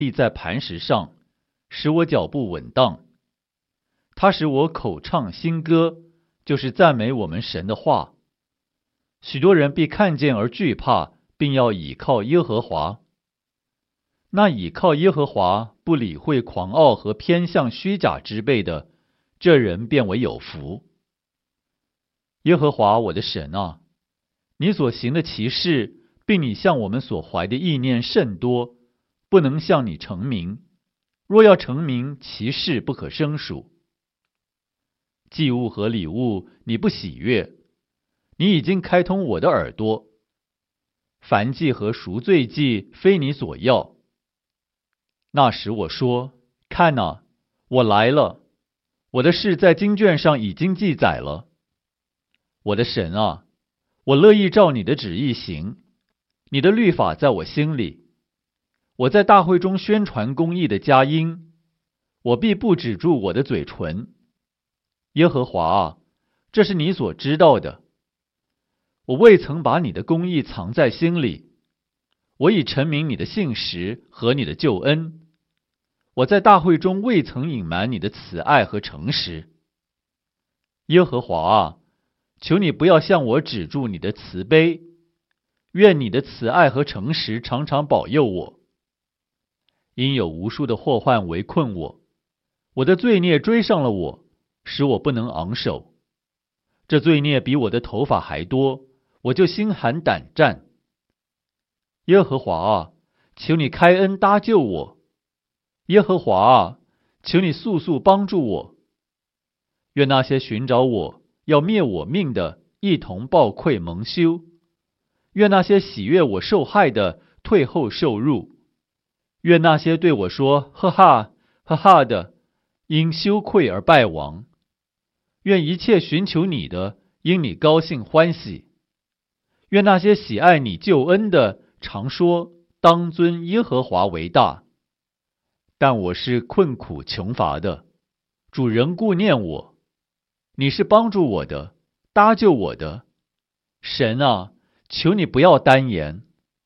立在磐石上，使我脚步稳当。他使我口唱新歌，就是赞美我们神的话。许多人必看见而惧怕，并要倚靠耶和华。那倚靠耶和华，不理会狂傲和偏向虚假之辈的，这人便为有福。耶和华我的神啊，你所行的奇事，并你向我们所怀的意念甚多，不能向你成名。若要成名，其事不可胜数。祭物和礼物你不喜悦，你已经开通我的耳朵。燔祭和赎罪祭非你所要。那时我说：看哪，我来了，我的事在经卷上已经记载了。我的神啊，我乐意照你的旨意行，你的律法在我心里。我在大会中宣传公义的佳音，我必不止住我的嘴唇。耶和华啊，这是你所知道的。我未曾把你的公义藏在心里，我已陈明你的信实和你的救恩。我在大会中未曾隐瞒你的慈爱和诚实。耶和华啊，求你不要向我止住你的慈悲，愿你的慈爱和诚实常常保佑我。因有无数的祸患围困我，我的罪孽追上了我，使我不能昂首。这罪孽比我的头发还多，我就心寒胆战。耶和华啊，求你开恩搭救我。耶和华啊，求你速速帮助我。愿那些寻找我要灭我命的一同抱愧蒙羞，愿那些喜悦我受害的退后受辱，愿那些对我说呵哈呵哈的因羞愧而败亡。愿一切寻求你的因你高兴欢喜。愿那些喜爱你救恩的常说当尊耶和华为大。但我是困苦穷乏的，主仍顾念我。你是帮助我的，搭救我的。神啊，求你不要单言。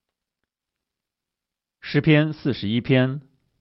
诗篇41篇。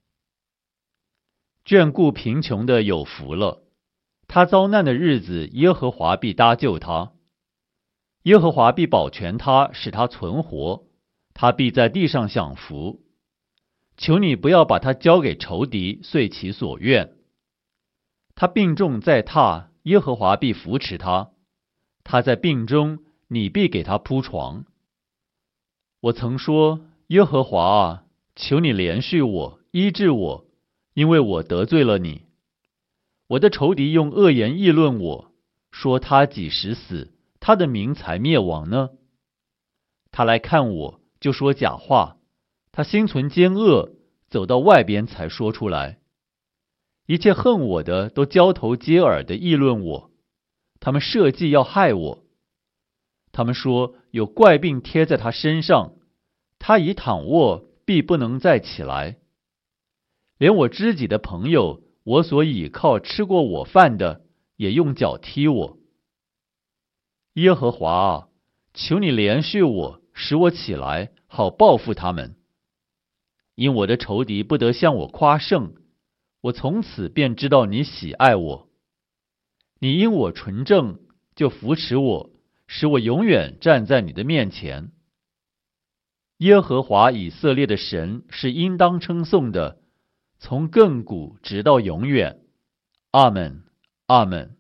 眷顾贫穷的有福了，他遭难的日子，耶和华必搭救他。耶和华必保全他，使他存活，他必在地上享福。求你不要把他交给仇敌，遂其所愿。他病重在榻，耶和华必扶持他。他在病中，你必给他铺床。我曾说，耶和华啊，求你怜恤我，医治我，因为我得罪了你。我的仇敌用恶言议论我，说他几时死，他的名才灭亡呢？他来看我，就说假话。他心存奸恶，走到外边才说出来。一切恨我的都交头接耳地议论我，他们设计要害我。他们说有怪病贴在他身上，他一躺卧必不能再起来。连我知己的朋友，我所倚靠吃过我饭的，也用脚踢我。耶和华啊，求你怜恤我，使我起来，好报复他们。因我的仇敌不得向我夸胜，我从此便知道你喜爱我。你因我纯正，就扶持我，使我永远站在你的面前。耶和华以色列的神是应当称颂的，从亘古直到永远。阿们，阿们。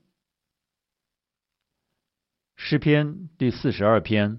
诗篇第42篇。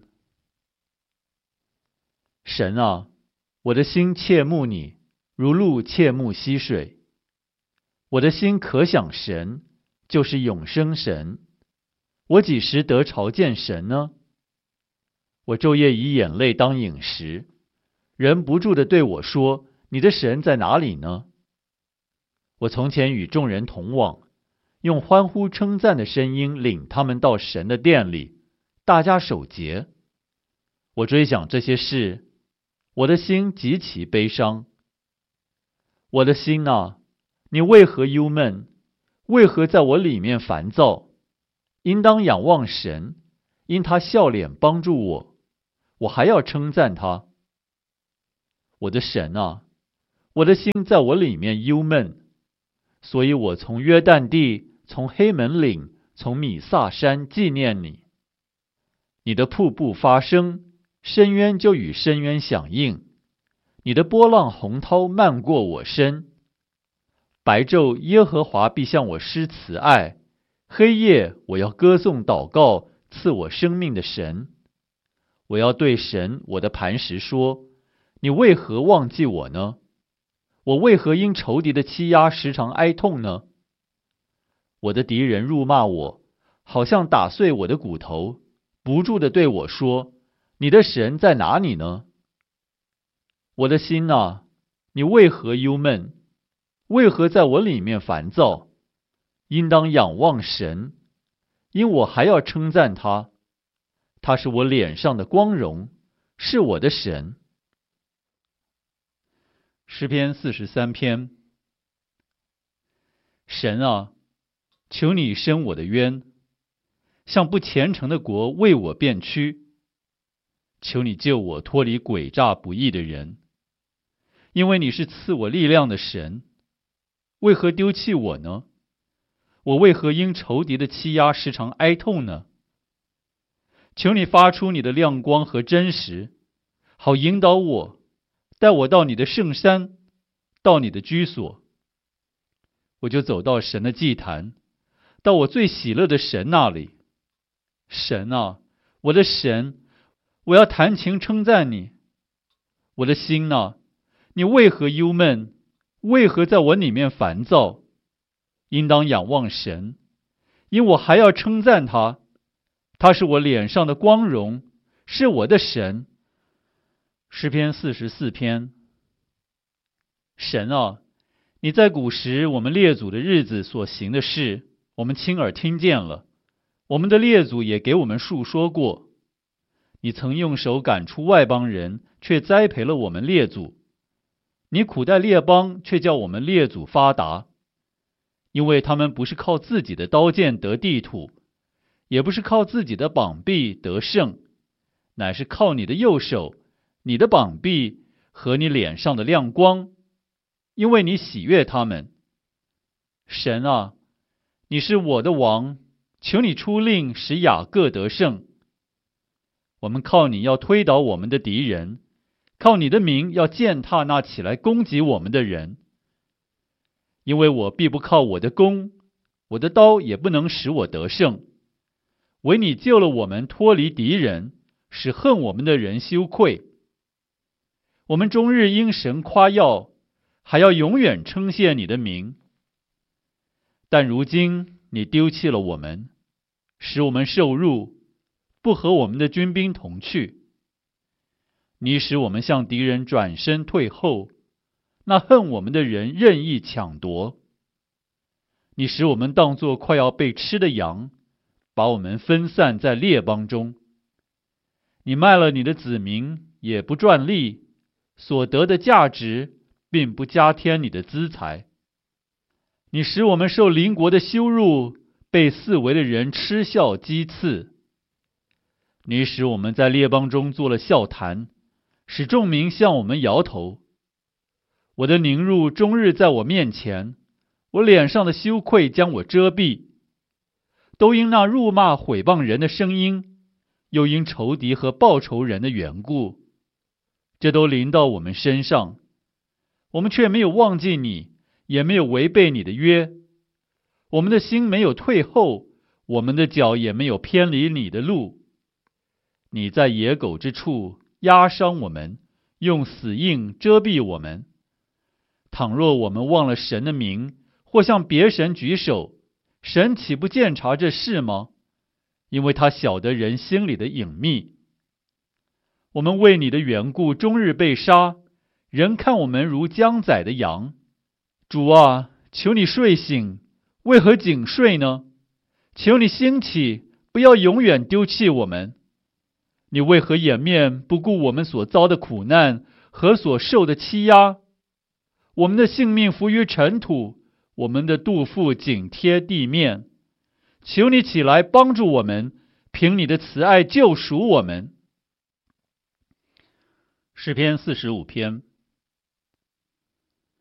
神啊，我的心切慕你，如鹿切慕溪水。我的心可想神，就是永生神。我几时得朝见神呢？我昼夜以眼泪当饮食，人不住地对我说：你的神在哪里呢？我从前与众人同往，用欢呼称赞的声音领他们到神的殿里，大家守节。我追想这些事，我的心极其悲伤。我的心啊，你为何忧闷？为何在我里面烦躁？应当仰望神，因他笑脸帮助我，我还要称赞他。我的神啊， 我的心在我里面忧闷，所以我从约旦地，从黑门岭，从米萨山纪念你。你的瀑布发声，深渊就与深渊响应，你的波浪洪涛漫过我身。白昼耶和华必向我施慈爱，黑夜我要歌颂祷告赐我生命的神。我要对神我的磐石说，你为何忘记我呢？我为何因仇敌的欺压时常哀痛呢？我的敌人辱骂我，好像打碎我的骨头，不住地对我说，你的神在哪里呢？我的心啊，你为何忧闷？为何在我里面烦躁？应当仰望神，因我还要称赞他。他是我脸上的光荣，是我的神。诗篇43篇。神啊，求你伸我的冤，向不虔诚的国为我辩屈。求你救我脱离诡诈不义的人，因为你是赐我力量的神。为何丢弃我呢？我为何因仇敌的欺压时常哀痛呢？求你发出你的亮光和真实，好引导我，带我到你的圣山，到你的居所。我就走到神的祭坛，到我最喜乐的神那里。神啊，我的神，我要弹琴称赞你。我的心啊，你为何忧闷？为何在我里面烦躁？应当仰望神，因我还要称赞他。他是我脸上的光荣，是我的神。诗篇44篇。神啊，你在古时我们列祖的日子所行的事，我们亲耳听见了，我们的列祖也给我们述说过。你曾用手赶出外邦人，却栽培了我们列祖。你苦待列邦，却叫我们列祖发达。因为他们不是靠自己的刀剑得地土，也不是靠自己的膀臂得胜，乃是靠你的右手，你的膀臂和你脸上的亮光，因为你喜悦他们。神啊，你是我的王，求你出令使雅各得胜。我们靠你要推倒我们的敌人，靠你的名要践踏那起来攻击我们的人。因为我必不靠我的弓，我的刀也不能使我得胜。唯你救了我们脱离敌人，使恨我们的人羞愧。我们终日因神夸耀，还要永远称谢你的名。但如今你丢弃了我们，使我们受辱，不和我们的军兵同去。你使我们向敌人转身退后，那恨我们的人任意抢夺。你使我们当作快要被吃的羊，把我们分散在列邦中。你卖了你的子民，也不赚利，所得的价值并不加添你的资财。你使我们受邻国的羞辱，被四围的人嗤笑讥刺。你使我们在列邦中做了笑谈，使众民向我们摇头。我的凌辱终日在我面前，我脸上的羞愧将我遮蔽。都因那辱骂毁谤人的声音，又因仇敌和报仇人的缘故，这都临到我们身上。我们却没有忘记你，也没有违背你的约。我们的心没有退后，我们的脚也没有偏离你的路。你在野狗之处压伤我们，用死印遮蔽我们。倘若我们忘了神的名，或向别神举手，神岂不鉴察这事吗？因为他晓得人心里的隐秘。我们为你的缘故终日被杀，人看我们如将宰的羊。主啊，求你睡醒，为何仅睡呢？求你兴起，不要永远丢弃我们。你为何掩面不顾我们所遭的苦难和所受的欺压？我们的性命浮于尘土，我们的肚腹紧贴地面。求你起来帮助我们，凭你的慈爱救赎我们。诗篇45篇。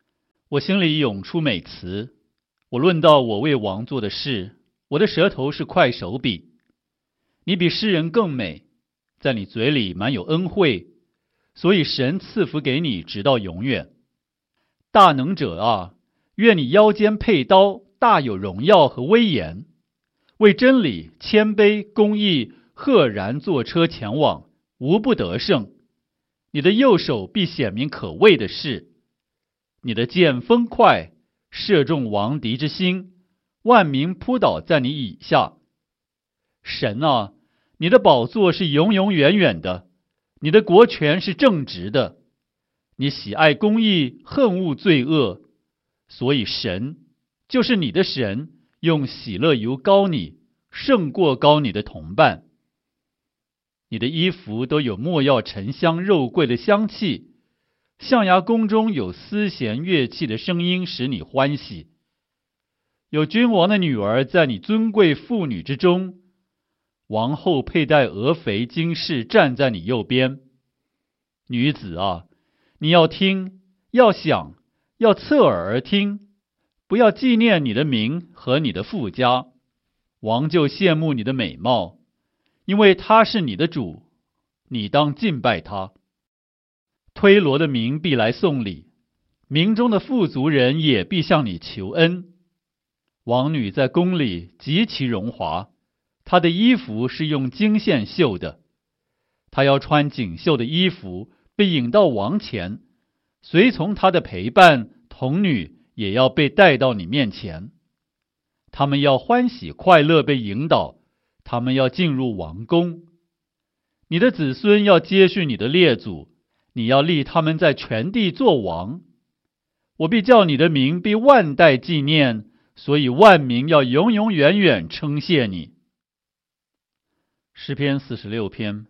我心里涌出美词，我论到我为王做的事，我的舌头是块手笔。你比诗人更美，在你嘴里满有恩惠，所以神赐福给你直到永远。大能者啊，愿你腰间佩刀，大有荣耀和威严，为真理、谦卑、公义，赫然坐车前往，无不得胜。你的右手必显明可畏的事，你的剑锋快，射中王敌之心，万民扑倒在你以下。神啊，你的宝座是永永远远的，你的国权是正直的，你喜爱公义，恨恶罪恶，所以神就是你的神，用喜乐油膏你，胜过膏你的同伴。你的衣服都有没药沉香肉桂的香气，象牙宫中有丝弦乐器的声音使你欢喜。有君王的女儿在你尊贵妇女之中，王后佩戴鹅肥金饰站在你右边。女子啊，你要听，要想，要侧耳而听，不要纪念你的名和你的父家。王就羡慕你的美貌，因为他是你的主，你当敬拜他。推罗的民必来送礼，民中的富足人也必向你求恩。王女在宫里极其荣华，她的衣服是用金线绣的，她要穿锦绣的衣服，被引到王前，随从她的陪伴童女也要被带到你面前。他们要欢喜快乐被引导，他们要进入王宫。你的子孙要接续你的列祖，你要立他们在全地作王。我必叫你的名必万代纪念，所以万民要永永远远称谢你。诗篇46篇。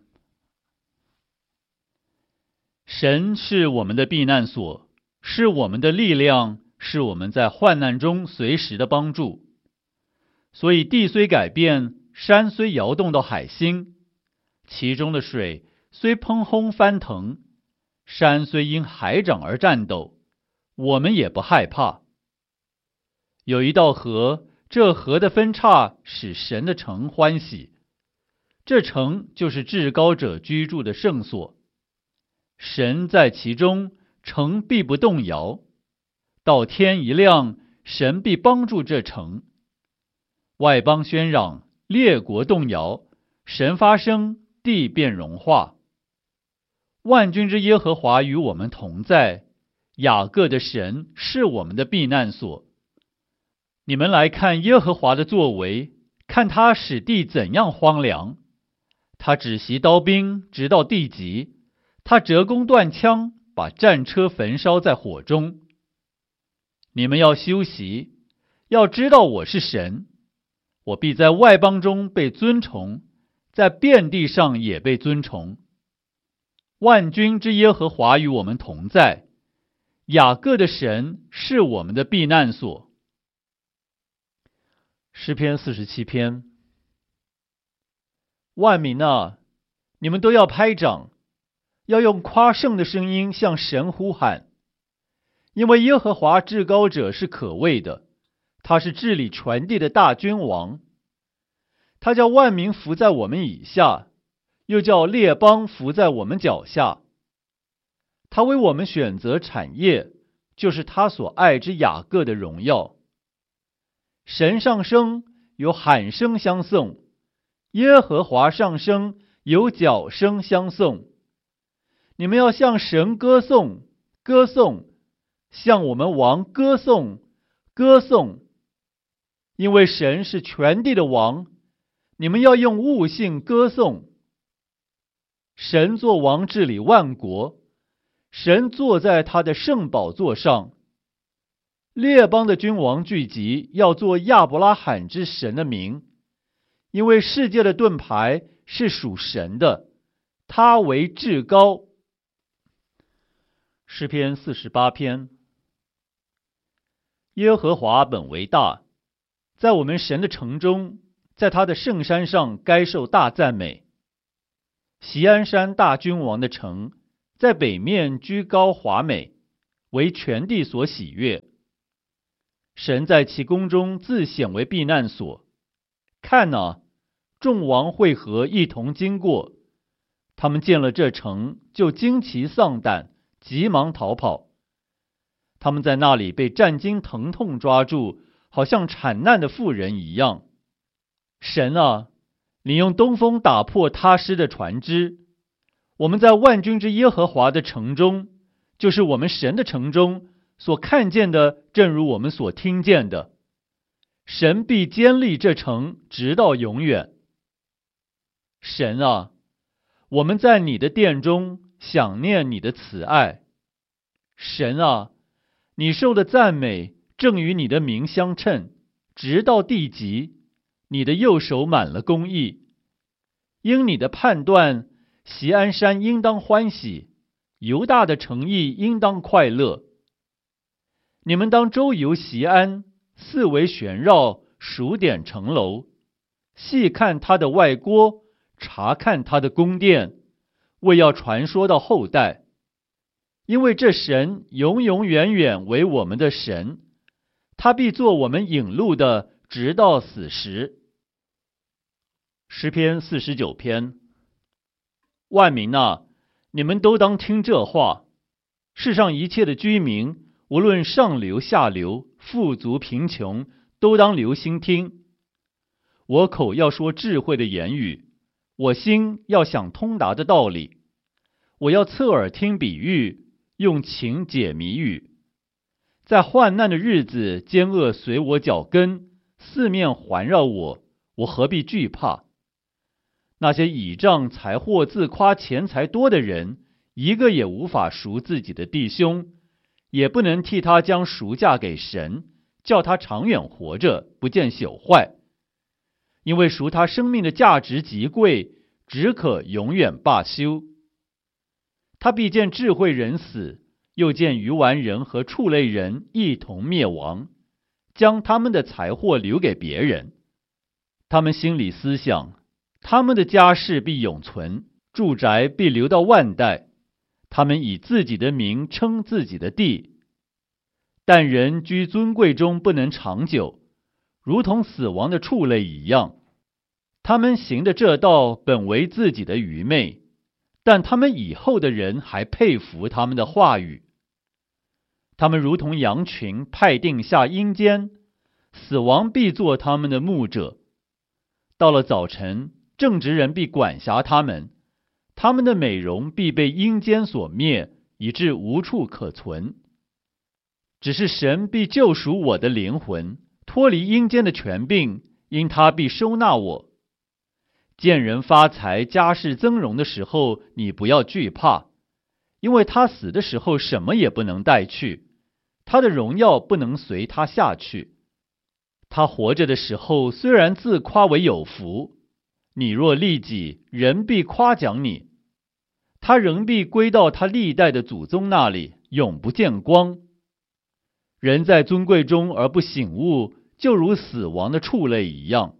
神是我们的避难所，是我们的力量，是我们在患难中随时的帮助。所以地虽改变，山虽摇动到海心，其中的水虽砰轰翻腾，山虽因海涨而颤抖，我们也不害怕。有一道河，这河的分叉使神的城欢喜，这城就是至高者居住的圣所。神在其中，城必不动摇。到天一亮，神必帮助这城。外邦喧嚷，列国动摇，神发声，地变融化。万军之耶和华与我们同在，雅各的神是我们的避难所。你们来看耶和华的作为，看他使地怎样荒凉。他止息刀兵，直到地极；他折弓断枪，把战车焚烧在火中。你们要休息，要知道我是神，我必在外邦中被尊崇，在遍地上也被尊崇。万军之耶和华与我们同在，雅各的神是我们的避难所。诗篇47篇。万民啊，你们都要拍掌，要用夸胜的声音向神呼喊，因为耶和华至高者是可畏的，他是治理全地的大君王。他叫万民伏在我们以下，又叫列邦伏在我们脚下。他为我们选择产业，就是他所爱之雅各的荣耀。神上升，有喊声相送；耶和华上升，有角声相送。你们要向神歌颂，歌颂，向我们王歌颂，歌颂。因为神是全地的王，你们要用悟性歌颂。神作王治理万国，神坐在他的圣宝座上。列邦的君王聚集，要做亚伯拉罕之神的名，因为世界的盾牌是属神的，他为至高。诗篇48篇。耶和华本为大，在我们神的城中，在他的圣山上该受大赞美。锡安山大君王的城，在北面居高华美，为全地所喜悦。 神在其宫中自显为避难所。看哪，众王会合一同经过，他们见了这城，就惊奇丧胆，急忙逃跑。他们在那里被战惊疼痛抓住，好像产难的妇人一样。神啊，你用东风打破他施的船只。我们在万军之耶和华的城中，就是我们神的城中所看见的，正如我们所听见的。神必坚立这城，直到永远。神啊，我们在你的殿中想念你的慈爱。神啊，你受的赞美正与你的名相称，直到地极。你的右手满了公义，因你的判断，锡安山应当欢喜，犹大的城邑应当快乐。你们当周游锡安，四围旋绕，数点城楼，细看他的外郭，查看他的宫殿，为要传说到后代。因为这神永永远远为我们的神，他必做我们引路的，直到死时。诗篇49篇。万民啊，你们都当听这话。世上一切的居民，无论上流下流，富足贫穷，都当留心听。我口要说智慧的言语，我心要想通达的道理。我要侧耳听比喻，用情解谜语。在患难的日子，奸恶随我脚跟，四面环绕我，我何必惧怕？那些倚仗财货自夸钱财多的人，一个也无法赎自己的弟兄，也不能替他将赎价给神，叫他长远活着，不见朽坏。因为赎他生命的价值极贵，只可永远罢休。他必见智慧人死，又见愚顽人和畜类人一同灭亡，将他们的财货留给别人。他们心里思想，他们的家世必永存，住宅必留到万代。他们以自己的名称自己的地。但人居尊贵中不能长久，如同死亡的畜类一样。他们行的这道本为自己的愚昧，但他们以后的人还佩服他们的话语。他们如同羊群派定下阴间，死亡必做他们的牧者。到了早晨，正直人必管辖他们，他们的美容必被阴间所灭，以致无处可存。只是神必救赎我的灵魂，脱离阴间的权柄，因他必收纳我。见人发财、家世增荣的时候，你不要惧怕，因为他死的时候什么也不能带去，他的荣耀不能随他下去。他活着的时候，虽然自夸为有福，你若利己，人必夸奖你，他仍必归到他历代的祖宗那里，永不见光。人在尊贵中而不醒悟，就如死亡的畜类一样。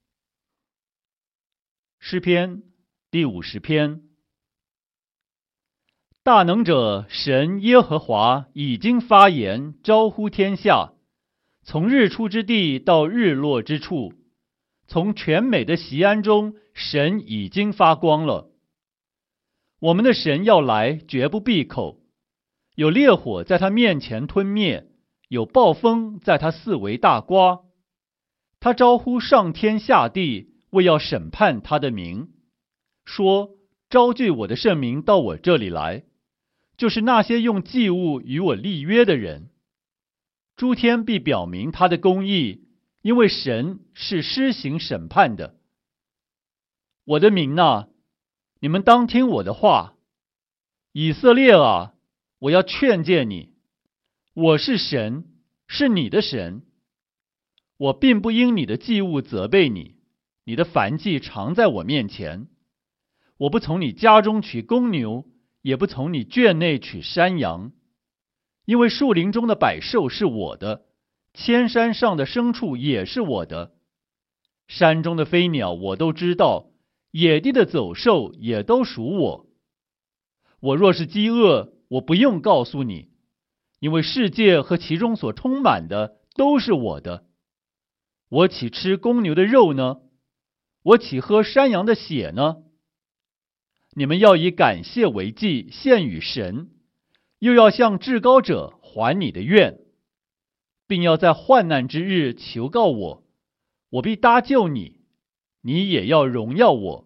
诗篇第50篇。大能者神耶和华已经发言，招呼天下，从日出之地到日落之处，从全美的锡安中，神已经发光了。我们的神要来，绝不闭口，有烈火在他面前吞灭，有暴风在他四围大刮。他招呼上天下地，为要审判他的名，说：招聚我的圣民到我这里来，就是那些用祭物与我立约的人。诸天必表明他的公义，因为神是施行审判的。我的民啊，你们当听我的话。以色列啊，我要劝诫你，我是神，是你的神。我并不因你的祭物责备你，你的燔祭常在我面前。我不从你家中取公牛，也不从你圈内取山羊。因为树林中的百兽是我的，千山上的牲畜也是我的。山中的飞鸟我都知道，野地的走兽也都属我。我若是饥饿，我不用告诉你，因为世界和其中所充满的都是我的。我岂吃公牛的肉呢？我岂喝山羊的血呢？你们要以感谢为祭献与神，又要向至高者还你的愿，并要在患难之日求告我，我必搭救你，你也要荣耀我。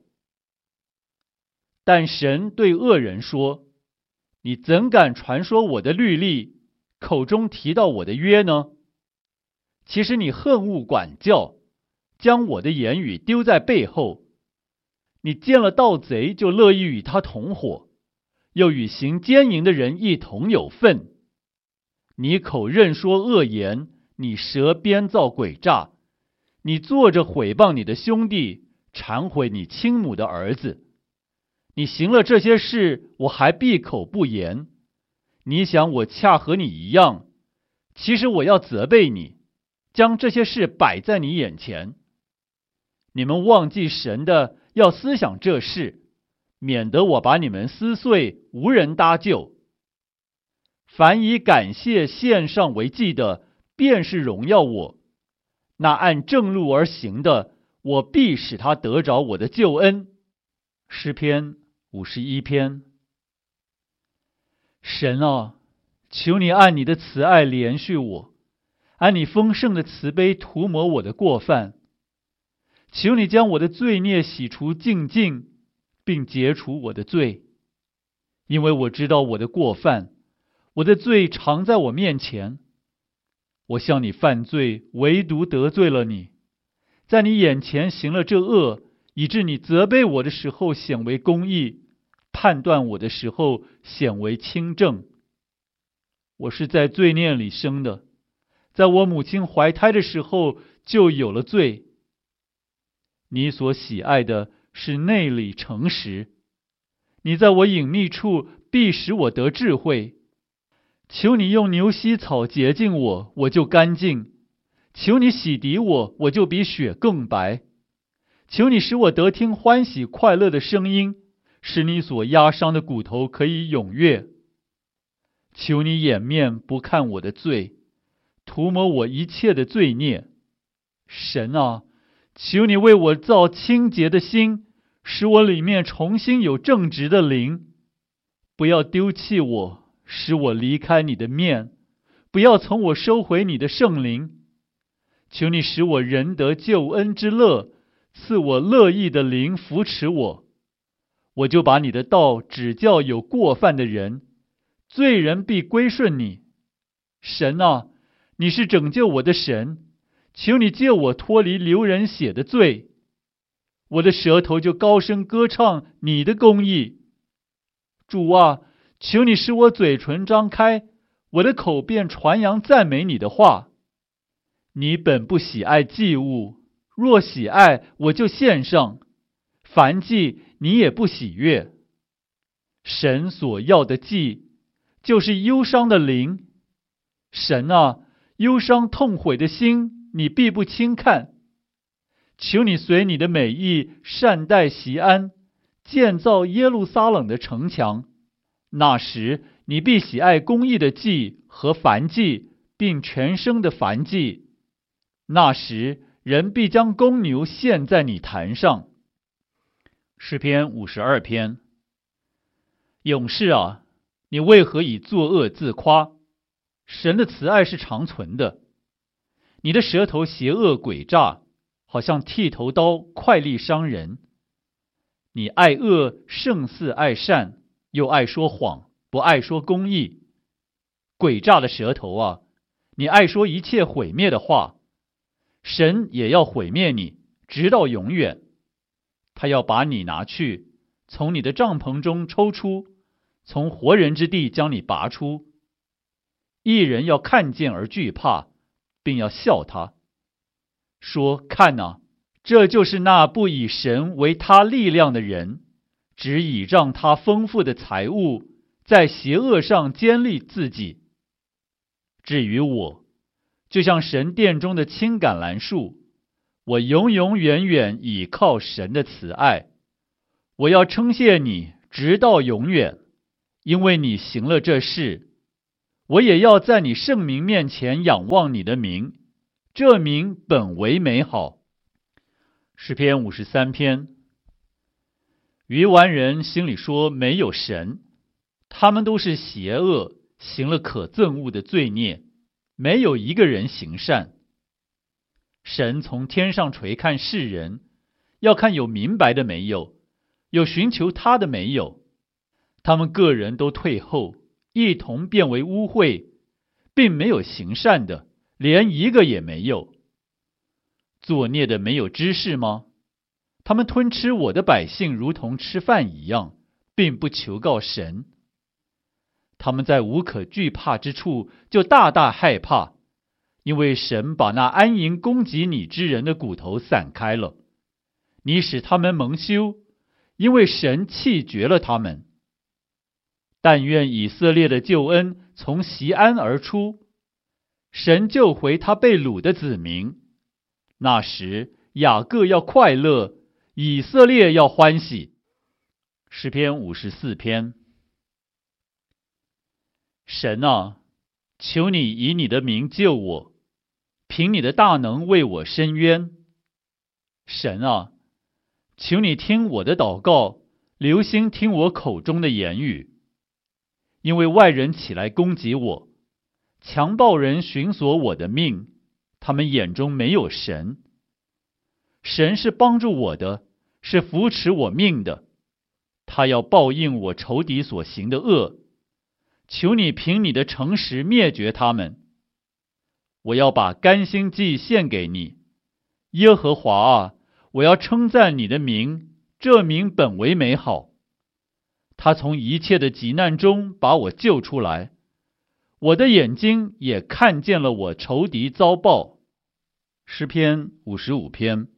但神对恶人说：你怎敢传说我的律例，口中提到我的约呢？其实你恨恶管教，将我的言语丢在背后。你见了盗贼就乐意与他同伙，又与行奸淫的人一同有份。你口任说恶言，你舌编造诡诈，你坐着毁谤你的兄弟，忏悔你亲母的儿子。你行了这些事，我还闭口不言。你想我恰和你一样，其实我要责备你，将这些事摆在你眼前。你们忘记神的，要思想这事，免得我把你们撕碎，无人搭救。凡以感谢献上为祭的，便是荣耀我；那按正路而行的，我必使他得着我的救恩。诗篇51篇。神啊，求你按你的慈爱怜恤我，按你丰盛的慈悲涂抹我的过犯。求你将我的罪孽洗除净尽，并解除我的罪，因为我知道我的过犯，我的罪常在我面前。我向你犯罪，唯独得罪了你，在你眼前行了这恶，以致你责备我的时候显为公义，判断我的时候显为清正。我是在罪孽里生的，在我母亲怀胎的时候就有了罪。你所喜爱的是内里诚实，你在我隐秘处必使我得智慧。求你用牛膝草洁净我，我就干净；求你洗涤我，我就比雪更白。求你使我得听欢喜快乐的声音，使你所压伤的骨头可以踊跃。求你掩面不看我的罪，涂抹我一切的罪孽。神啊，求你为我造清洁的心，使我里面重新有正直的灵。不要丢弃我，使我离开你的面，不要从我收回你的圣灵。求你使我仍得救恩之乐，赐我乐意的灵扶持我。我就把你的道指教有过犯的人，罪人必归顺你。神啊，你是拯救我的神，求你救我脱离流人血的罪。我的舌头就高声歌唱你的公义。主啊，求你使我嘴唇张开，我的口便传扬赞美你的话。你本不喜爱祭物，若喜爱，我就献上。凡祭你也不喜悦。神所要的祭，就是忧伤的灵。神啊，忧伤痛悔的心，你必不轻看。求你随你的美意善待锡安，建造耶路撒冷的城墙。那时你必喜爱公义的祭和燔祭，并全牲的燔祭。那时人必将公牛献在你坛上。诗篇52篇。勇士啊，你为何以作恶自夸？神的慈爱是长存的。你的舌头邪恶诡诈，好像剃头刀，快利伤人。你爱恶胜似爱善，又爱说谎，不爱说公义。诡诈的舌头啊，你爱说一切毁灭的话。神也要毁灭你，直到永远。他要把你拿去，从你的帐篷中抽出，从活人之地将你拔出。义人要看见而惧怕，并要笑他，说：看哪，这就是那不以神为他力量的人，只倚仗他丰富的财物，在邪恶上坚立自己。至于我，就像神殿中的青橄榄树，我永永远远倚靠神的慈爱。我要称谢你，直到永远，因为你行了这事。 我也要在你圣名面前仰望你的名，这名本为美好。诗篇53篇。愚顽人心里说没有神，他们都是邪恶，行了可憎恶的罪孽，没有一个人行善。神从天上垂看世人，要看有明白的没有，有寻求他的没有。他们个人都退后，一同变为污秽，并没有行善的，连一个也没有。作孽的没有知识吗？他们吞吃我的百姓如同吃饭一样，并不求告神。他们在无可惧怕之处就大大害怕，因为神把那安营攻击你之人的骨头散开了。你使他们蒙羞，因为神弃绝了他们。但愿以色列的救恩从锡安而出，神救回他被掳的子民。那时雅各要快乐，以色列要欢喜。诗篇54篇。神啊，求你以你的名救我，凭你的大能为我伸冤。神啊，求你听我的祷告，留心听我口中的言语。因为外人起来攻击我，强暴人寻索我的命，他们眼中没有神。神是帮助我的，是扶持我命的，他要报应我仇敌所行的恶。求你凭你的诚实灭绝他们。我要把甘心祭献给你，耶和华啊，我要称赞你的名，这名本为美好。他从一切的急难中把我救出来，我的眼睛也看见了我仇敌遭报。诗篇55篇。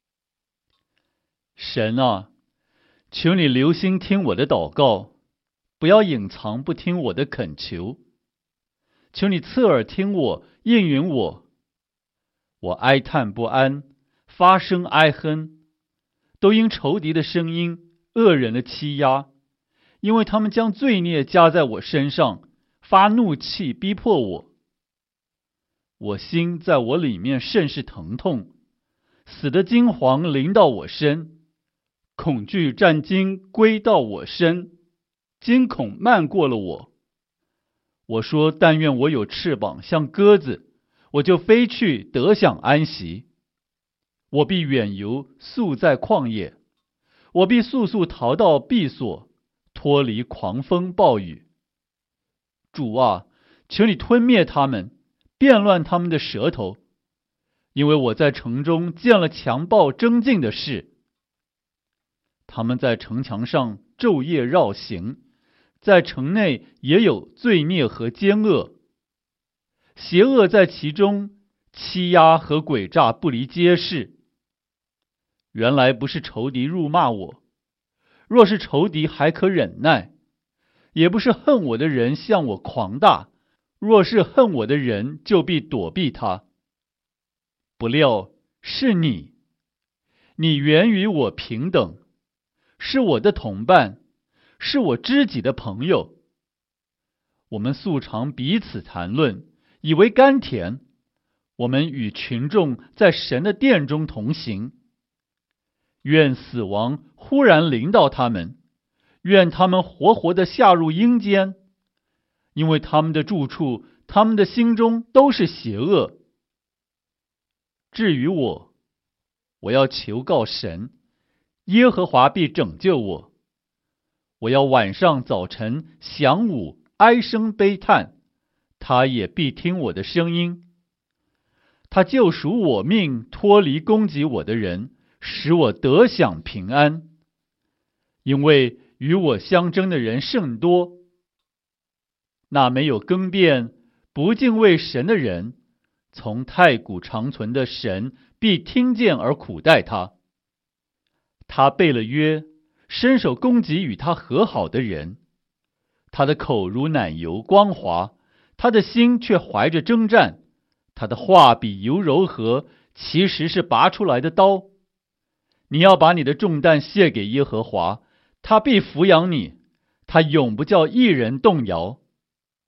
神啊，求你留心听我的祷告，不要隐藏不听我的恳求。求你侧耳听我，应允我。我哀叹不安，发声哀哼，都因仇敌的声音，恶人的欺压，因为他们将罪孽加在我身上，发怒气逼迫我。我心在我里面甚是疼痛，死的惊惶临到我身，恐惧战惊归到我身，惊恐漫过了我。我说，但愿我有翅膀像鸽子，我就飞去得享安息。我必远游，宿在旷野，我必速速逃到避所，脱离狂风暴雨。主啊，求你吞灭他们，变乱他们的舌头，因为我在城中见了强暴争竞的事。他们在城墙上昼夜绕行，在城内也有罪孽和奸恶，邪恶在其中，欺压和诡诈不离街市。原来不是仇敌辱骂我，若是仇敌还可忍耐；也不是恨我的人向我狂大，若是恨我的人，就必躲避他。不料是你，你原与我平等，是我的同伴，是我知己的朋友。我们素常彼此谈论，以为甘甜。我们与群众在神的殿中同行。愿死亡忽然临到他们，愿他们活活地下入阴间，因为他们的住处，他们的心中都是邪恶。至于我，我要求告神，耶和华必拯救我。我要晚上早晨晌午哀声悲叹，他也必听我的声音。他救赎我命，脱离攻击我的人，使我得享平安。因为与我相争的人甚多，那没有更变、不敬畏神的人，从太古长存的神必听见而苦待他。他背了约，伸手攻击与他和好的人。他的口如奶油光滑，他的心却怀着征战。他的话比油柔和，其实是拔出来的刀。你要把你的重担卸给耶和华，他必抚养你，他永不叫一人动摇。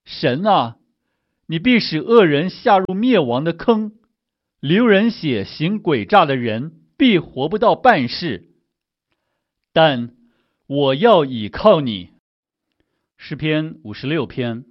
神啊，你必使恶人下入灭亡的坑，流人血行诡诈的人必活不到半世。但我要倚靠你。诗篇56篇。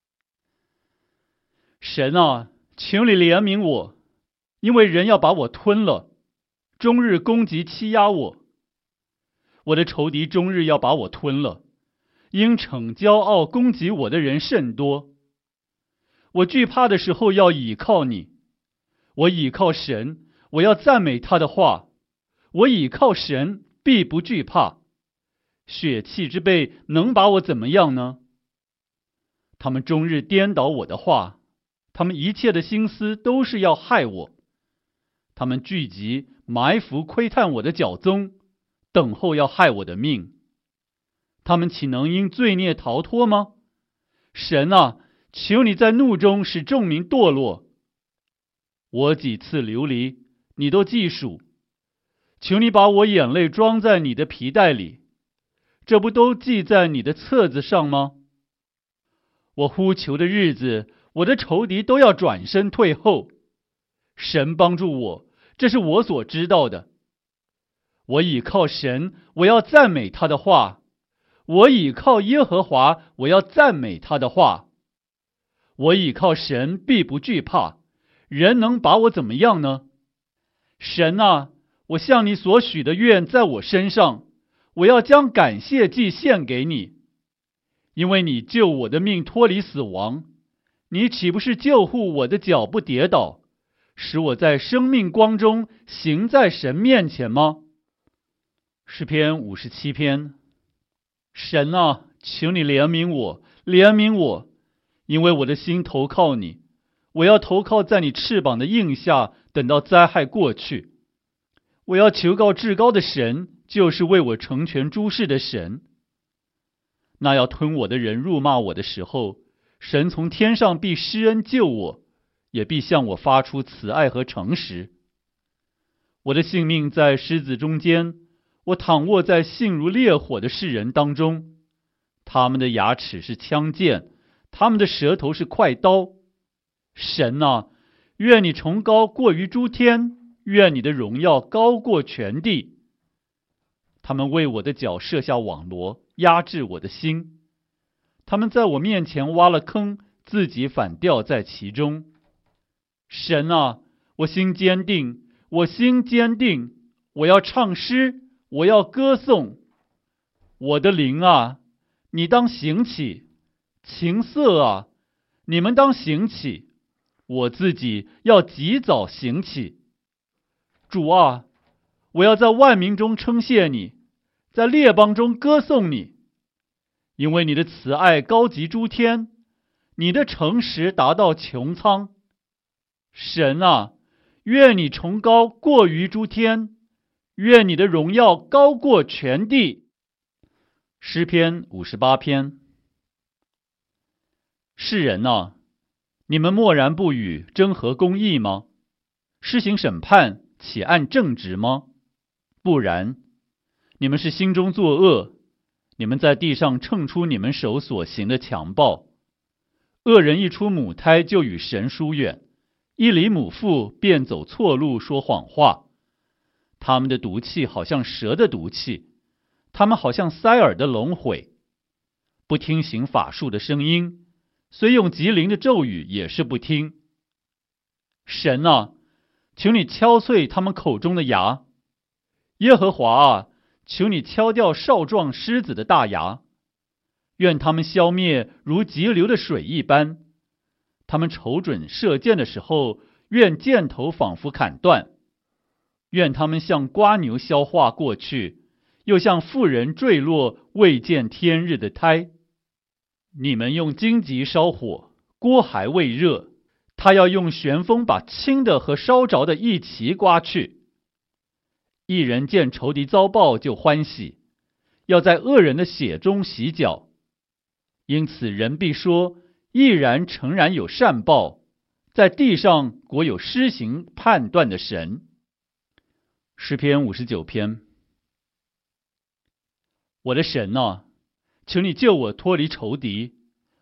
神啊，求你怜悯我，因为人要把我吞了，终日攻击欺压我。我的仇敌终日要把我吞了，因逞骄傲攻击我的人甚多。我惧怕的时候要倚靠你，我倚靠神，我要赞美他的话。我倚靠神，必不惧怕。血气之辈能把我怎么样呢？他们终日颠倒我的话，他们一切的心思都是要害我。他们聚集埋伏窥探我的脚踪，等候要害我的命。他们岂能因罪孽逃脱吗？神啊，求你在怒中使众民堕落。我几次流离，你都记数。求你把我眼泪装在你的皮袋里，这不都记在你的册子上吗？我呼求的日子，我的仇敌都要转身退后。神帮助我，这是我所知道的。我倚靠神，我要赞美他的话。我倚靠耶和华，我要赞美他的话。我倚靠神，必不惧怕。人能把我怎么样呢？神啊，我向你所许的愿在我身上，我要将感谢祭献给你，因为你救我的命脱离死亡。你岂不是救护我的脚不跌倒，使我在生命光中行在神面前吗？诗篇57篇。神啊，求你怜悯我，怜悯我，因为我的心投靠你。我要投靠在你翅膀的荫下，等到灾害过去。我要求告至高的神，就是为我成全诸事的神。那要吞我的人辱骂我的时候，神从天上必施恩救我，也必向我发出慈爱和诚实。我的性命在狮子中间，我躺卧在性如烈火的世人当中。他们的牙齿是枪剑，他们的舌头是快刀。神啊，愿你崇高过于诸天，愿你的荣耀高过全地。他们为我的脚设下网罗，压制我的心。他们在我面前挖了坑，自己反掉在其中。神啊，我心坚定，我心坚定，我要唱诗，我要歌颂。我的灵啊，你当醒起；琴瑟啊，你们当醒起。我自己要及早醒起。主啊，我要在万民中称谢你，在列邦中歌颂你，因为你的慈爱高及诸天，你的诚实达到穹苍。神啊，愿你崇高过于诸天，愿你的荣耀高过全地。诗篇58篇。世人啊，你们默然不语，争合公义吗？施行审判，岂按正直吗？不然，你们是心中作恶，你们在地上称出你们手所行的强暴。恶人一出母胎就与神疏远，一离母腹便走错路，说谎话。他们的毒气好像蛇的毒气，他们好像塞耳的龙毁。不听行法术的声音，虽用极灵的咒语也是不听。神啊，求你敲碎他们口中的牙。耶和华啊，求你敲掉少壮狮子的大牙。愿他们消灭如急流的水一般。他们瞅准射箭的时候，愿箭头仿佛砍断。愿他们像瓜牛消化过去，又像妇人坠落未见天日的胎。你们用荆棘烧火，锅还未热，他要用旋风把轻的和烧着的一齐刮去。一人见仇敌遭报就欢喜，要在恶人的血中洗脚。因此人必说，毅然诚然有善报，在地上果有施行判断的神。诗篇59篇。我的神啊，求你救我脱离仇敌，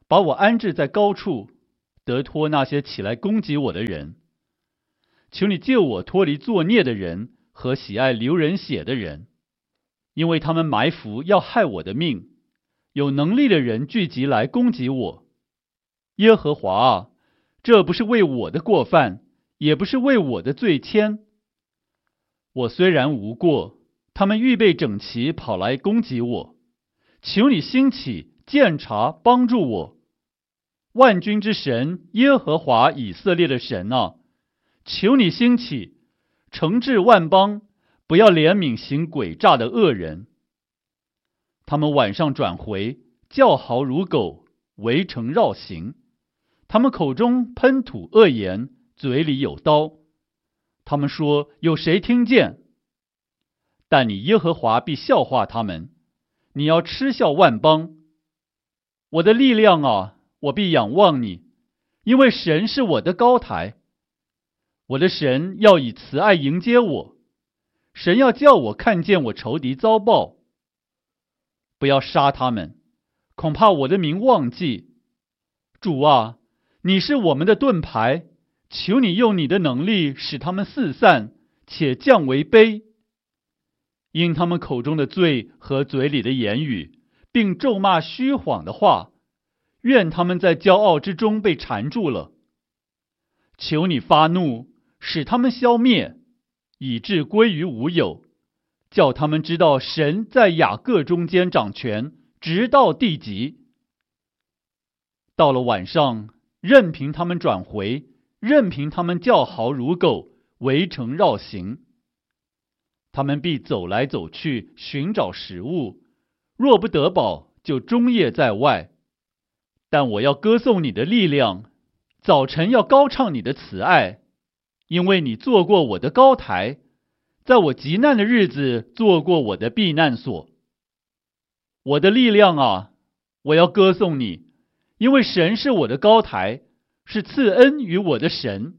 把我安置在高处，得脱那些起来攻击我的人。求你救我脱离作孽的人和喜爱流人血的人，因为他们埋伏要害我的命，有能力的人聚集来攻击我。耶和华啊，这不是为我的过犯，也不是为我的罪愆。我虽然无过，他们预备整齐跑来攻击我。求你兴起，鉴察，帮助我。万军之神耶和华以色列的神啊，求你兴起，惩治万邦，不要怜悯行诡诈的恶人。他们晚上转回，叫嚎如狗，围城绕行。他们口中喷吐恶言，嘴里有刀。他们说，有谁听见？但你耶和华必笑话他们，你要嗤笑万邦。我的力量啊，我必仰望你，因为神是我的高台。我的神要以慈爱迎接我，神要叫我看见我仇敌遭报。不要杀他们，恐怕我的名忘记。主啊，你是我们的盾牌，求你用你的能力使他们四散，且降为卑。因他们口中的罪和嘴里的言语，并咒骂虚谎的话，愿他们在骄傲之中被缠住了。求你发怒，使他们消灭，以致归于无有，叫他们知道神在雅各中间掌权，直到地极。到了晚上，任凭他们转回，任凭他们叫嚎如狗，围城绕行。他们必走来走去，寻找食物，若不得饱，就终夜在外。但我要歌颂你的力量，早晨要高唱你的慈爱，因为你做过我的高台，在我极难的日子做过我的避难所。我的力量啊，我要歌颂你，因为神是我的高台，是赐恩于我的神。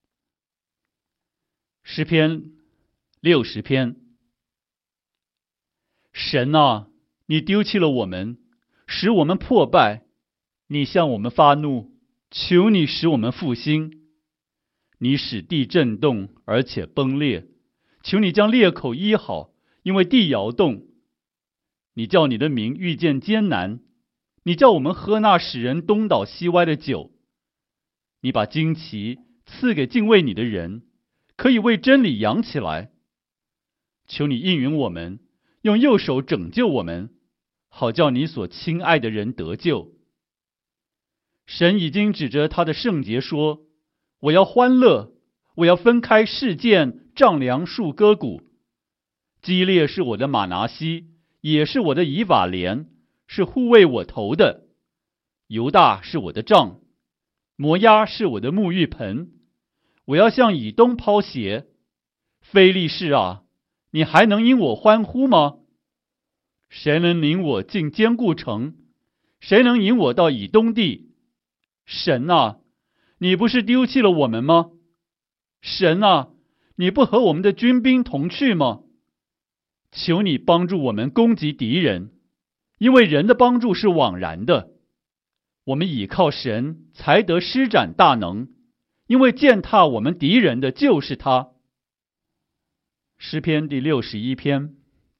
诗篇60篇。神啊，你丢弃了我们，使我们破败，你向我们发怒，求你使我们复兴。你使地震动，而且崩裂，求你将裂口医好，因为地摇动。你叫你的民遇见艰难，你叫我们喝那使人东倒西歪的酒。你把旌旗赐给敬畏你的人，可以为真理扬起来。求你应允我们，用右手拯救我们，好叫你所亲爱的人得救。神已经指着他的圣洁说，我要欢乐，我要分开示剑，丈量束歌鼓。基列是我的玛拿西，也是我的以法莲，是护卫我头的。犹大是我的杖，摩押是我的沐浴盆。我要向以东抛鞋。非利士啊，你还能因我欢呼吗？谁能领我进坚固城？谁能引我到以东地？神啊，你不是丢弃了我们吗？神啊，你不和我们的军兵同去吗？求你帮助我们攻击敌人，因为人的帮助是枉然的。我们倚靠神，才得施展大能，因为践踏我们敌人的就是他。诗篇第61篇。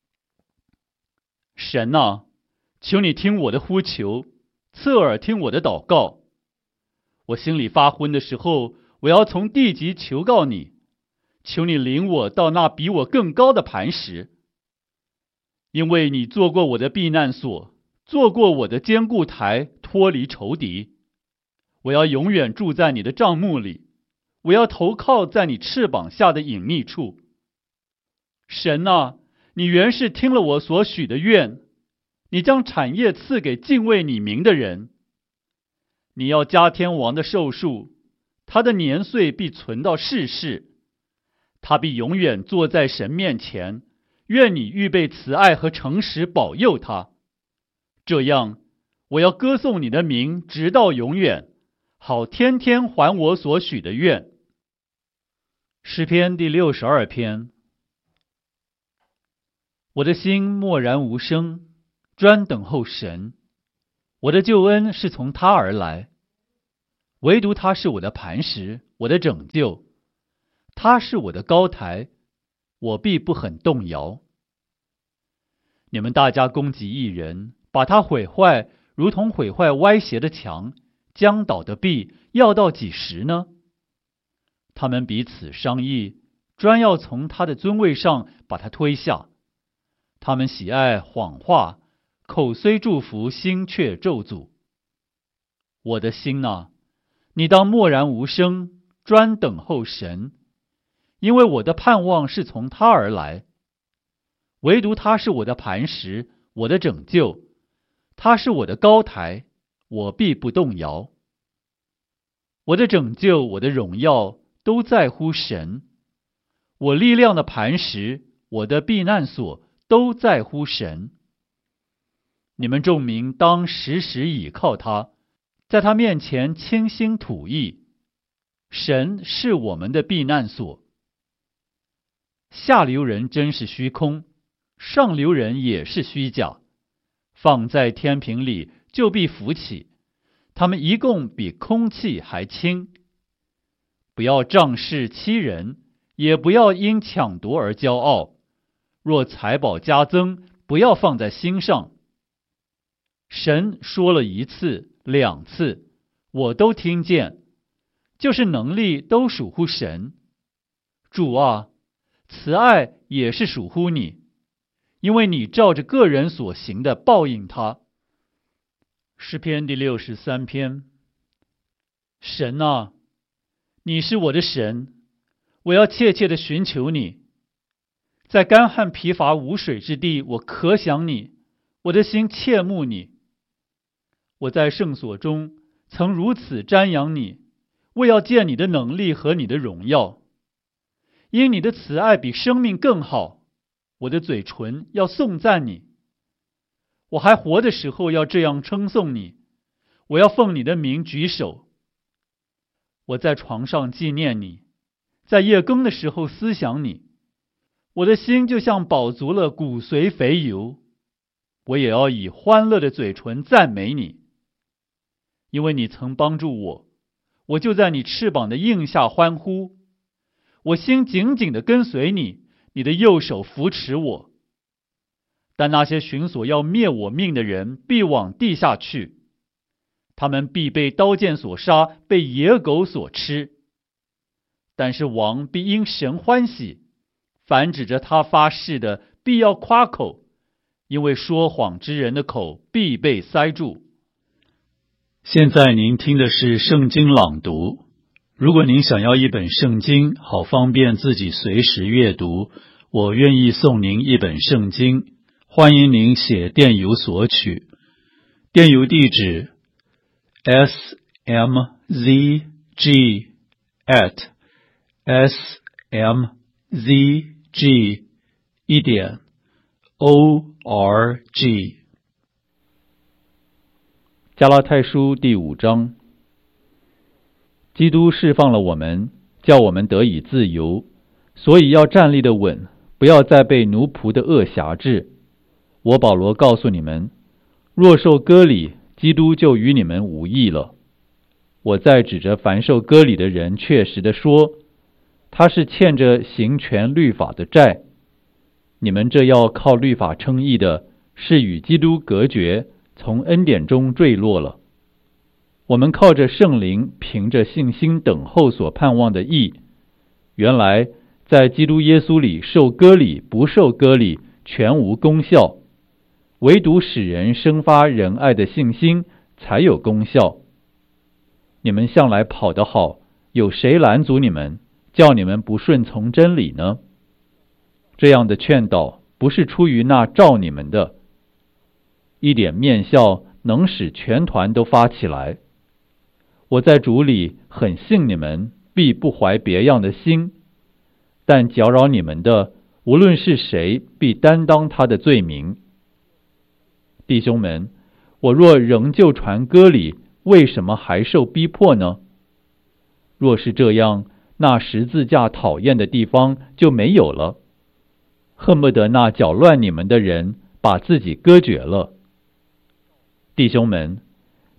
神啊，求你听我的呼求，侧耳听我的祷告。我心里发昏的时候，我要从地极求告你，求你领我到那比我更高的磐石。因为你做过我的避难所，做过我的坚固台，脱离仇敌。我要永远住在你的帐幕里，我要投靠在你翅膀下的隐秘处。神啊，你原是听了我所许的愿，你将产业赐给敬畏你名的人。你要加天王的寿数，他的年岁必存到世世，他必永远坐在神面前。愿你预备慈爱和诚实保佑他，这样我要歌颂你的名直到永远，好天天还我所许的愿。诗篇第62篇。我的心默然无声，专等候神。 我的救恩是从他而来，唯独他是我的磐石，我的拯救，他是我的高台，我必不很动摇。你们大家攻击一人，把他毁坏，如同毁坏歪斜的墙，将倒的壁，要到几时呢？他们彼此商议，专要从他的尊位上把他推下。他们喜爱谎话，口虽祝福，心却咒诅。我的心哪，你当默然无声，专等候神，因为我的盼望是从他而来。唯独他是我的磐石，我的拯救，他是我的高台，我必不动摇。我的拯救，我的荣耀，都在乎神。我力量的磐石，我的避难所，都在乎神。你们众民当时时倚靠他，在他面前倾心吐意。神是我们的避难所。下流人真是虚空，上流人也是虚假，放在天平里就必浮起，他们一共比空气还轻。不要仗势欺人，也不要因抢夺而骄傲。若财宝加增，不要放在心上。神说了一次、两次，我都听见，就是能力都属乎神。主啊，慈爱也是属乎你，因为你照着个人所行的报应他。诗篇第63篇。神啊，你是我的神，我要切切地寻求你。在干旱疲乏无水之地，我可想你，我的心切慕你。我在圣所中曾如此瞻仰你，为要见你的能力和你的荣耀。因你的慈爱比生命更好，我的嘴唇要颂赞你。我还活的时候要这样称颂你，我要奉你的名举手。我在床上纪念你，在夜更的时候思想你。我的心就像饱足了骨髓肥油，我也要以欢乐的嘴唇赞美你。因为你曾帮助我，我就在你翅膀的荫下欢呼。我心紧紧地跟随你，你的右手扶持我。但那些寻索要灭我命的人必往地下去，他们必被刀剑所杀，被野狗所吃。但是王必因神欢喜，凡指着他发誓的必要夸口，因为说谎之人的口必被塞住。 现在您听的是圣经朗读。如果您想要一本圣经，好方便自己随时阅读，我愿意送您一本圣经，欢迎您写电邮索取。电邮地址 smzg@smzg.org。 加拉太书第5章。基督释放了我们，叫我们得以自由，所以要站立得稳，不要再被奴仆的恶辖制。我保罗告诉你们，若受割礼，基督就与你们无益了。我再指着凡受割礼的人确实地说，他是欠着行全律法的债。你们这要靠律法称义的，是与基督隔绝，从恩典中坠落了。我们靠着圣灵，凭着信心等候所盼望的义。原来在基督耶稣里受割礼不受割礼全无功效，唯独使人生发仁爱的信心才有功效。你们向来跑得好，有谁拦阻你们，叫你们不顺从真理呢？这样的劝导不是出于那召你们的。一点面笑能使全团都发起来。我在主里很信你们，必不怀别样的心，但搅扰你们的，无论是谁，必担当他的罪名。弟兄们，我若仍旧传割礼，为什么还受逼迫呢？若是这样，那十字架讨厌的地方就没有了，恨不得那搅乱你们的人把自己割绝了。弟兄们，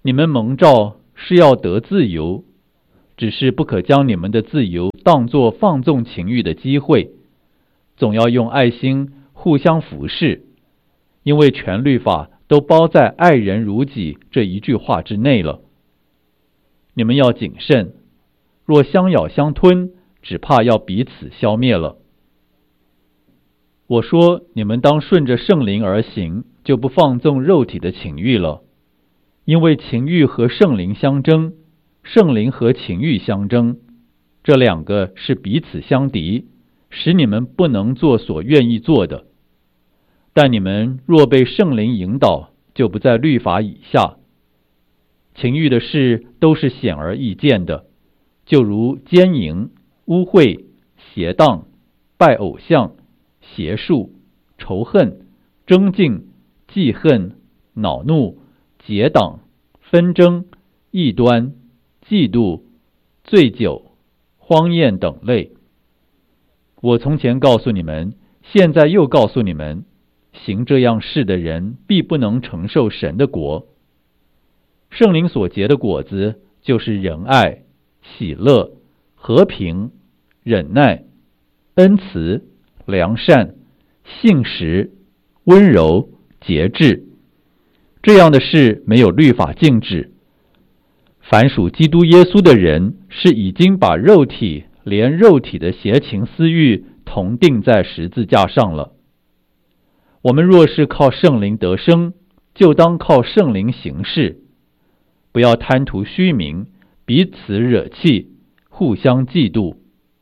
你们蒙召是要得自由，只是不可将你们的自由当作放纵情欲的机会，总要用爱心互相服侍，因为全律法都包在爱人如己这一句话之内了。你们要谨慎，若相咬相吞，只怕要彼此消灭了。我说你们当顺着圣灵而行，就不放纵肉体的情欲了，因为情欲和圣灵相争，圣灵和情欲相争，这两个是彼此相敌，使你们不能做所愿意做的。但你们若被圣灵引导，就不在律法以下。情欲的事都是显而易见的，就如奸淫、污秽、邪荡、拜偶像、邪术、仇恨、争竞、记恨、恼怒、结党、纷争、异端、嫉妒、醉酒、荒宴等类。我从前告诉你们，现在又告诉你们，行这样事的人必不能承受神的国。圣灵所结的果子，就是仁爱、喜乐、和平、忍耐、恩慈、良善、信实、温柔、节制。这样的事没有律法禁止。凡属基督耶稣的人，是已经把肉体连肉体的邪情私欲同钉在十字架上了。我们若是靠圣灵得生，就当靠圣灵行事，不要贪图虚名，彼此惹气，互相嫉妒。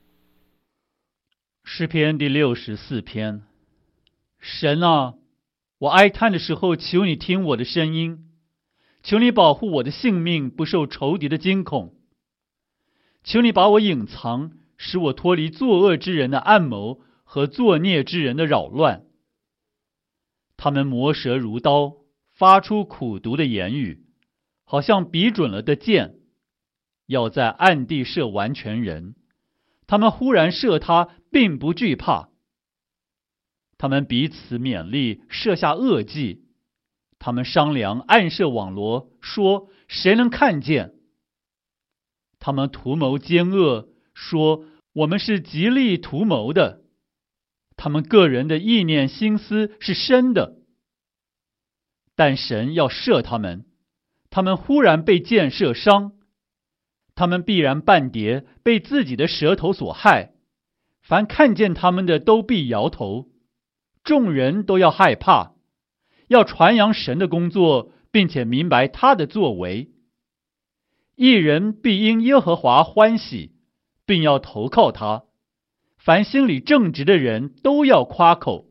诗篇第64篇。神啊，我哀叹的时候，求你听我的声音，求你保护我的性命不受仇敌的惊恐，求你把我隐藏，使我脱离作恶之人的暗谋和作孽之人的扰乱。他们磨舌如刀，发出苦毒的言语，好像比准了的箭，要在暗地射完全人。他们忽然射他，并不惧怕。他们彼此勉励，设下恶计。他们商量，暗设网罗，说谁能看见？他们图谋奸恶，说我们是极力图谋的。他们个人的意念心思是深的，但神要射他们，他们忽然被箭射伤。他们必然半跌，被自己的舌头所害。凡看见他们的都必摇头，众人都要害怕，要传扬神的工作，并且明白他的作为。一人必因耶和华欢喜，并要投靠他。凡心里正直的人都要夸口。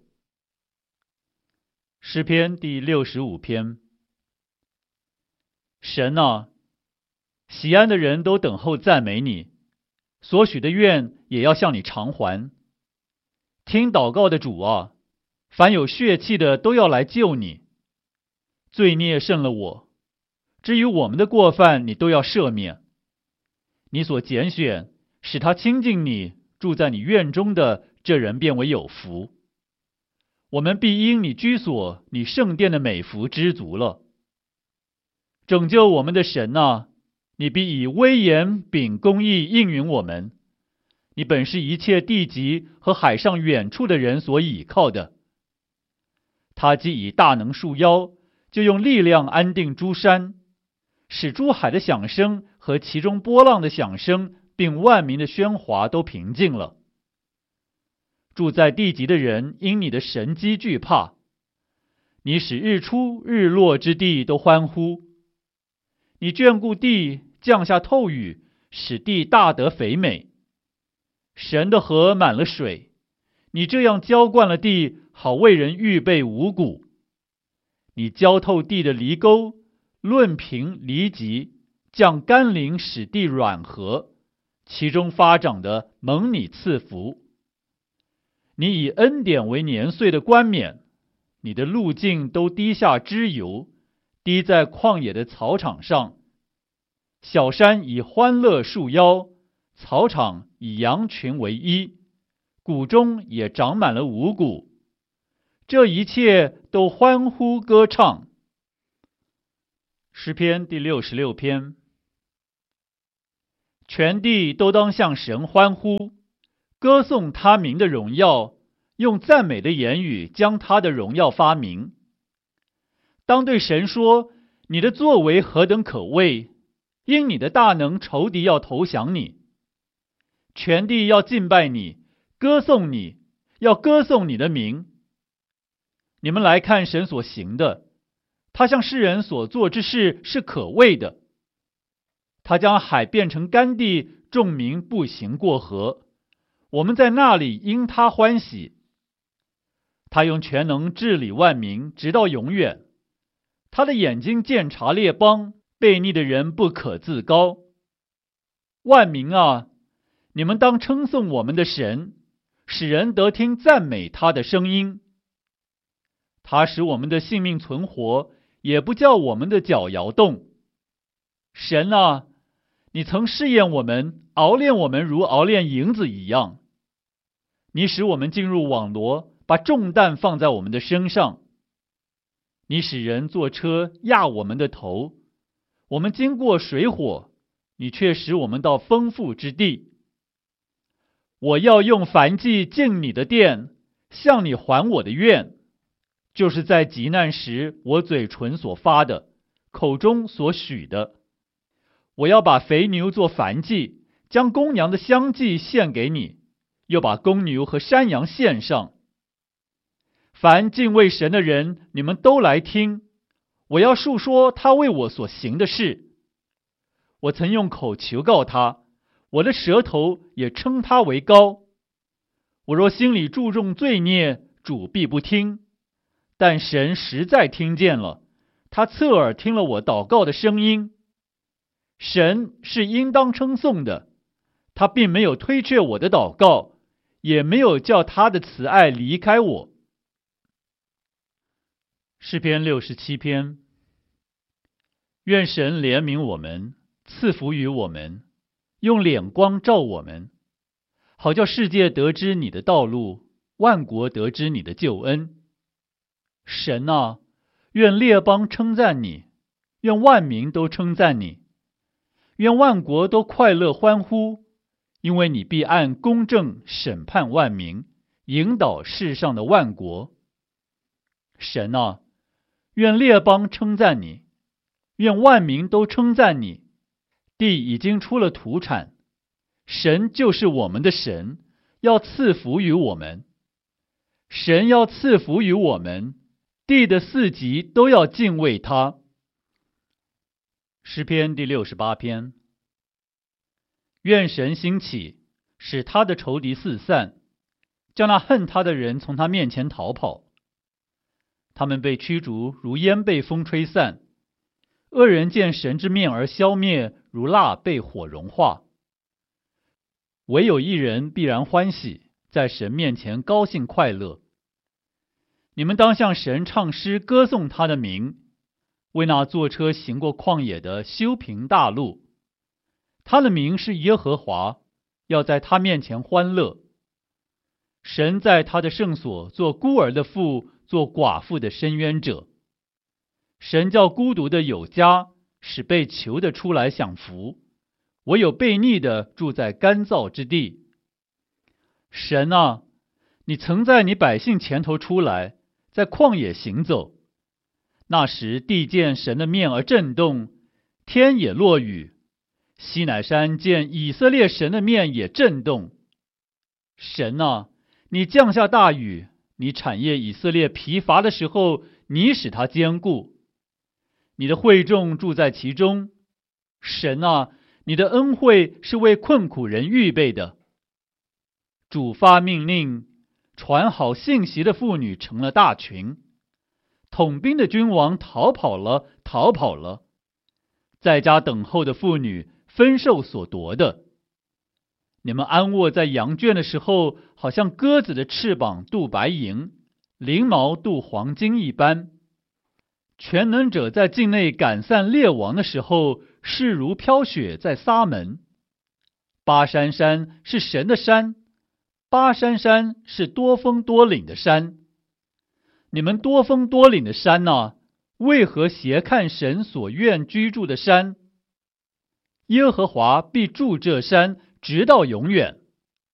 诗篇第65篇。神啊，喜安的人都等候赞美你，所许的愿也要向你偿还。听祷告的主啊，凡有血气的都要来救你。罪孽胜了我，至于我们的过犯，你都要赦免。你所拣选，使他亲近你，住在你院中的，这人便为有福。我们必因你居所，你圣殿的美福知足了。拯救我们的神啊，你必以威严秉公义应允我们。你本是一切地极和海上远处的人所倚靠的。他既以大能束腰，就用力量安定诸山，使诸海的响声和其中波浪的响声，并万民的喧哗都平静了。住在地极的人因你的神迹惧怕，你使日出日落之地都欢呼。你眷顾地，降下透雨，使地大得肥美。神的河满了水，你这样浇灌了地，好为人预备五谷。你浇透地的犁沟，论平犁脊，降甘霖，使地软和，其中发长的蒙你赐福。你以恩典为年岁的冠冕，你的路径都滴下脂油，滴在旷野的草场上。小山以欢乐束腰，草场以羊群为衣，谷中也长满了五谷。这一切都欢呼歌唱。 诗篇第66篇。全地都当向神欢呼，歌颂他名的荣耀，用赞美的言语将他的荣耀发明。当对神说，你的作为何等可畏，因你的大能，仇敌要投降你。全地要敬拜你，歌颂你，要歌颂你的名。你们来看神所行的，他向世人所做之事是可畏的。他将海变成干地，众民步行过河，我们在那里因他欢喜。他用全能治理万民，直到永远。他的眼睛鉴察列邦，悖逆的人不可自高。万民啊，你们当称颂我们的神，使人得听赞美他的声音。他使我们的性命存活，也不叫我们的脚摇动。神啊，你曾试验我们，熬炼我们如熬炼银子一样。你使我们进入网罗，把重担放在我们的身上。你使人坐车压我们的头，我们经过水火，你却使我们到丰富之地。我要用燔祭进你的殿，向你还我的愿，就是在急难时我嘴唇所发的，口中所许的。我要把肥牛做燔祭，将公羊的香祭献给你，又把公牛和山羊献上。凡敬畏神的人，你们都来听，我要述说他为我所行的事。我曾用口求告他，我的舌头也称他为高。我若心里注重罪孽，主必不听。但神实在听见了，他侧耳听了我祷告的声音。神是应当称颂的，他并没有推却我的祷告，也没有叫他的慈爱离开我。诗篇67篇。愿神怜悯我们，赐福于我们，用脸光照我们，好叫世界得知你的道路，万国得知你的救恩。神啊，愿列邦称赞你，愿万民都称赞你，愿万国都快乐欢呼，因为你必按公正审判万民，引导世上的万国。神啊，愿列邦称赞你，愿万民都称赞你。地已经出了土产，神就是我们的神，要赐福于我们。神要赐福于我们，地的四极都要敬畏他。诗篇第68篇。愿神兴起，使他的仇敌四散，叫那恨他的人从他面前逃跑。他们被驱逐，如烟被风吹散；恶人见神之面而消灭，如蜡被火融化。唯有一人必然欢喜，在神面前高兴快乐。你们当向神唱诗，歌颂他的名，为那坐车行过旷野的修平大路。他的名是耶和华，要在他面前欢乐。神在他的圣所做孤儿的父，做寡妇的伸冤者。神叫孤独的有家，使被囚的出来享福，唯有悖逆的住在干燥之地。神啊，你曾在你百姓前头出来，在旷野行走。那时地见神的面而震动，天也落雨。西乃山见以色列神的面也震动。神啊，你降下大雨，你产业以色列疲乏的时候，你使他坚固。你的会众住在其中。神啊，你的恩惠是为困苦人预备的。主发命令，传好信息的妇女成了大群。统兵的君王逃跑了，逃跑了。在家等候的妇女分受所夺的。你们安卧在羊圈的时候，好像鸽子的翅膀镀白银，翎毛镀黄金一般。全能者在境内赶散列王的时候，势如飘雪在撒门。巴珊山是神的山，巴珊山是多峰多岭的山。你们多峰多岭的山啊， 为何斜看神所愿居住的山？耶和华必住这山，直到永远。